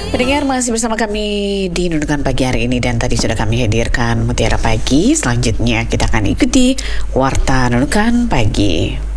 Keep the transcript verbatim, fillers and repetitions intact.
Pendengar masih bersama kami di Nunukan Pagi hari ini, dan tadi sudah kami hadirkan Mutiara Pagi. Selanjutnya kita akan ikuti Warta Nunukan Pagi.